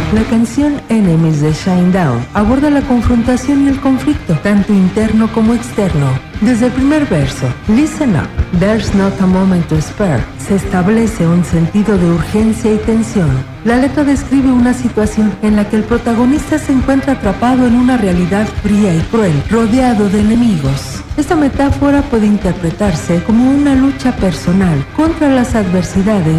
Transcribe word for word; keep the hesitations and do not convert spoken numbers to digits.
La canción Enemies de Shinedown aborda la confrontación y el conflicto, tanto interno como externo. Desde el primer verso, Listen up, there's not a moment to spare, se establece un sentido de urgencia y tensión. La letra describe una situación en la que el protagonista se encuentra atrapado en una realidad fría y cruel, rodeado de enemigos. Esta metáfora puede interpretarse como una lucha personal contra las adversidades